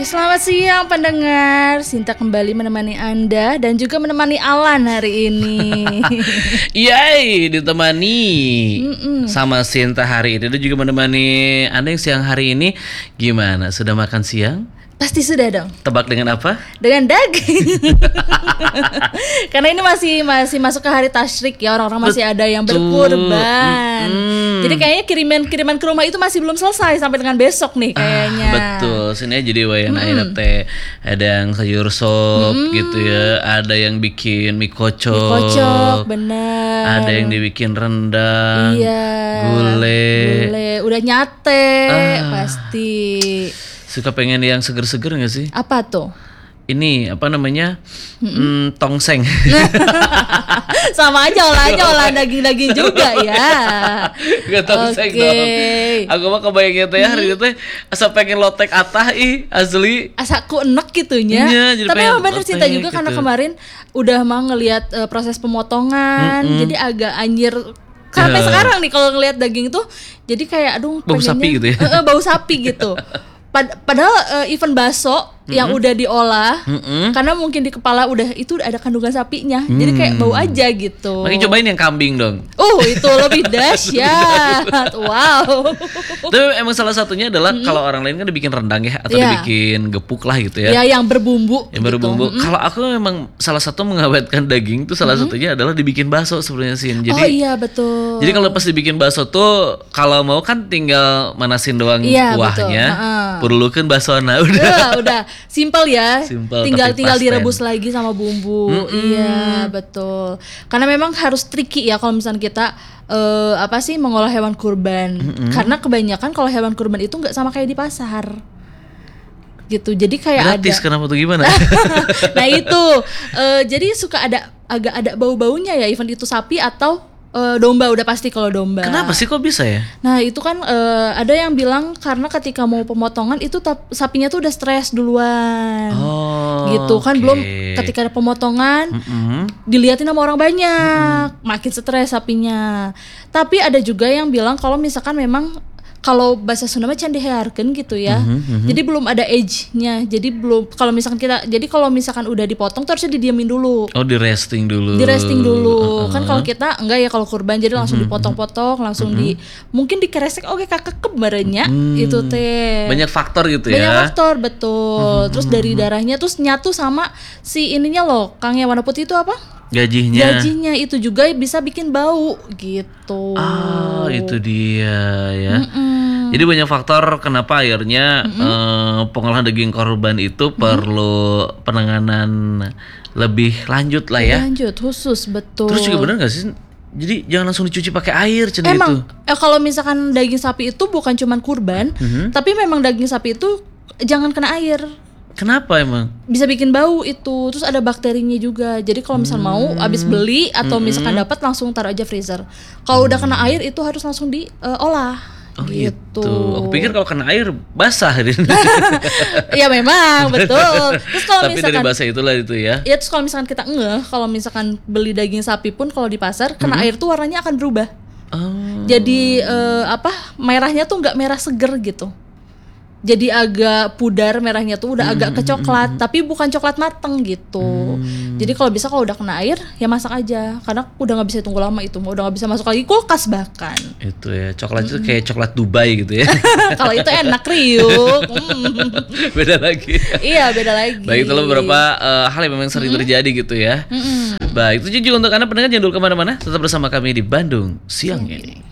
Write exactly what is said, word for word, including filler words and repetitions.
Ya, selamat siang pendengar. Sinta kembali menemani Anda dan juga menemani Alan hari ini. Yay, ditemani Mm-mm. sama Sinta hari ini dan juga menemani Anda yang siang hari ini. Gimana? Sudah makan siang? Pasti sudah dong. Tebak dengan apa? Dengan daging. Karena ini masih masih masuk ke hari tasyrik ya, orang-orang masih ada yang berkurban. Mm-mm. Jadi kayaknya kiriman-kiriman ke rumah itu masih belum selesai sampai dengan besok nih kayaknya. Ah, betul. Sini jadi wayan akhirnya teh ada yang sayur sop Mm. gitu ya, ada yang bikin mie kocok. Mie kocok, bener. Ada yang dibikin rendang. Iya. Gule. Gule, udah nyate Ah. pasti. Suka pengen yang seger-seger gak sih? Apa tuh? Ini apa namanya? Mm, tongseng. Sama aja olahnya olah daging-daging juga ya. Gak tongseng Oke. dong. Aku mah kebayangnya teh hari itu teh asa pengen lotek atah ih asli. Asa ku enek gitunya. Iya, jadi Tapi pengen emang bener Cinta lotek juga karena gitu. kemarin udah mah ngelihat eh, proses pemotongan, Mm-mm. jadi agak anjir. Sampai Ya. sekarang nih kalau ngelihat daging tuh, jadi kayak aduh Bau pengennya- sapi gitu ya? Eh, eh, bau sapi gitu. Pad- padahal eh, even bakso yang udah diolah, Mm-mm. karena mungkin di kepala udah itu ada kandungan sapinya, jadi kayak bau aja gitu. Makanya cobain yang kambing dong. Oh itu lebih dahsyat. Wow. Tapi emang salah satunya adalah kalau orang lain kan dibikin rendang ya atau Iya. dibikin gepuk lah gitu ya. Ya yang berbumbu. Yang baru gitu. bumbu. Kalau aku memang salah satu mengawetkan daging tuh salah satunya adalah dibikin bakso sebenarnya sih. Jadi Oh iya betul. Jadi kalau pas dibikin bakso tuh kalau mau kan tinggal manasin doang Iya, kuahnya, betul. Heeh. perlukan baksoana udah. Ya, udah simple ya. Simple, tinggal tapi tinggal pasten. direbus lagi sama bumbu. Iya betul. Karena memang harus tricky ya kalau misalnya kita eh, apa sih mengolah hewan kurban. Karena kebanyakan kalau hewan kurban itu nggak sama kayak di pasar. Gitu. Jadi kayak Gratis ada. kenapa tuh gimana? Nah itu eh, jadi suka ada agak ada bau-baunya ya, even itu sapi atau eh, domba, udah pasti kalau domba. Kenapa sih kok bisa ya? Nah itu kan eh, ada yang bilang karena ketika mau pemotongan itu tap- sapinya tuh udah stres duluan. Oh. Gitu kan, oke. belum ketika ada pemotongan Mm-mm. dilihatin sama orang banyak, makin stres sapinya. Tapi ada juga yang bilang kalau misalkan memang kalau bahasa Sunda mah can dihearkeun gitu ya. Jadi belum ada age-nya. Jadi belum kalau misalkan kita jadi kalau misalkan udah dipotong tuh harusnya didiamin dulu. Oh, di resting dulu. Di resting dulu. Uh-uh. Kan kalau kita enggak ya, kalau kurban jadi langsung dipotong-potong, langsung di mungkin dikeresek oke kakek kebarenya itu teh. Banyak faktor gitu Banyak ya. faktor betul. Terus dari darahnya terus nyatu sama si ininya loh, Kang yang warna putih itu apa? Gajinya. Gajinya itu juga bisa bikin bau gitu. Oh, itu dia ya. Mm-mm. Jadi banyak faktor kenapa akhirnya eh, pengolahan daging korban itu perlu penanganan lebih lanjut lah ya. Lanjut khusus betul. Terus juga benar nggak sih? Jadi jangan langsung dicuci pakai air cen Emang itu. eh, kalau misalkan daging sapi itu bukan cuman kurban, tapi memang daging sapi itu jangan kena air. Kenapa emang? Bisa bikin bau itu, terus ada bakterinya juga. Jadi kalau misal mau abis beli atau misalkan dapat langsung taruh aja freezer. Kalau udah kena air itu harus langsung diolah. Oh gitu. gitu. Aku pikir kalau kena air basah. Iya memang betul. Terus kalau Tapi misalkan dari basah itulah itu ya. ya terus kalau misalkan kita ngeh, kalau misalkan beli daging sapi pun kalau di pasar kena air tuh warnanya akan berubah. Oh. Jadi eh, apa merahnya tuh nggak merah seger gitu. Jadi agak pudar merahnya tuh udah agak ke coklat, tapi bukan coklat mateng gitu. Jadi kalau bisa kalau udah kena air ya masak aja, karena udah nggak bisa tunggu lama itu, udah nggak bisa masuk lagi kulkas bahkan. Itu ya, coklat itu kayak coklat Dubai gitu ya. Kalau itu enak riuk. Mm. Beda lagi. Iya beda lagi. Baik, itu loh beberapa eh, hal yang memang sering terjadi gitu ya. Baik, itu juga untuk Anda pendengar jangan dulu kemana-mana, tetap bersama kami di Bandung Siang ini.